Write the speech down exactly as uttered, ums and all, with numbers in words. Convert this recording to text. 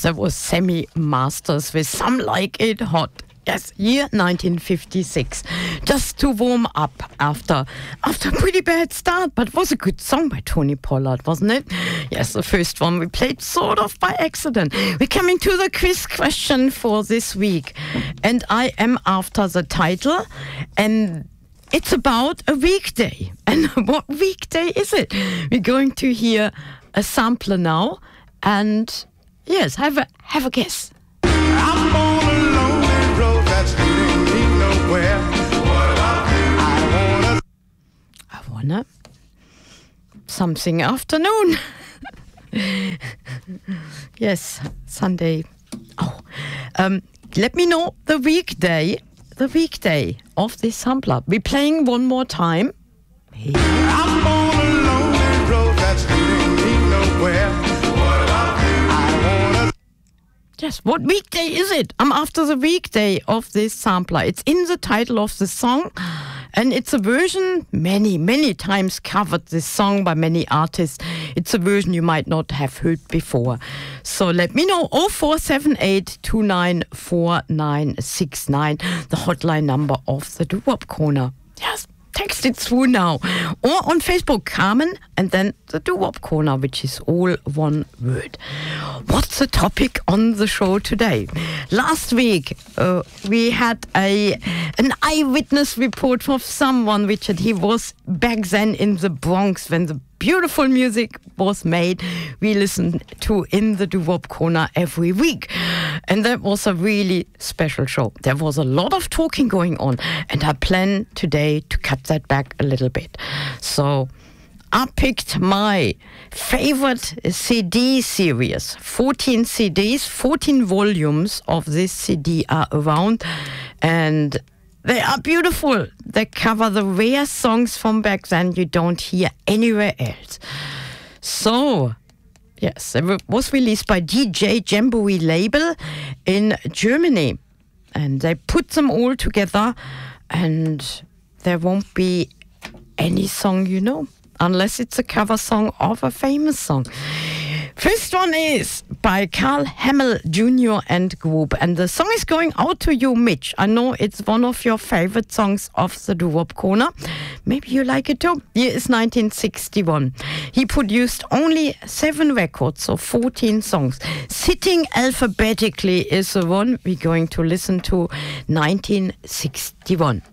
Yes, that was Sammy Masters with Some Like It Hot. Yes, year nineteen fifty-six. Just to warm up after after a pretty bad start, but it was a good song by Tony Pollard, wasn't it? Yes, the first one we played sort of by accident. We're coming to the quiz question for this week, and I am after the title, and it's about a weekday. And what weekday is it? We're going to hear a sampler now, and yes, have a have a guess. I'm on a lonely road that's leading me nowhere. What about you? I wanna I wanna something afternoon. Yes, Sunday. Oh, um, let me know the weekday, the weekday of this sampler. We're playing one more time. Here. I'm on a lonely road that's leading me nowhere. What about you? I wanna Yes, what weekday is it? I'm after the weekday of this sampler. It's in the title of the song, and it's a version many, many times covered, this song, by many artists. It's a version you might not have heard before. So let me know, oh four seven eight, two nine four nine six nine, the hotline number of the Doo-Wop Corner. Yes. Text it through now. Or on Facebook, Carmen, and then the Doo-Wop Corner, which is all one word. What's the topic on the show today? Last week, uh, we had a an eyewitness report from someone, Richard. He was back then in the Bronx when the beautiful music was made. We listened to in the Doo-Wop Corner every week. And that was a really special show. There was a lot of talking going on, and I plan today to cut that back a little bit. So I picked my favorite C D series. fourteen C Ds, fourteen volumes of this C D are around, and they are beautiful. They cover the rare songs from back then you don't hear anywhere else. So, yes, it was released by D J Jamboree label in Germany. And they put them all together, and there won't be any song you know, unless it's a cover song of a famous song. First one is by Carl Hamill Junior and Group, and the song is going out to you, Mitch. I know it's one of your favorite songs of the Doo-Wop Corner. Maybe you like it too. Here is nineteen sixty-one. He produced only seven records, so fourteen songs. Sitting alphabetically is the one we're going to listen to, nineteen sixty-one.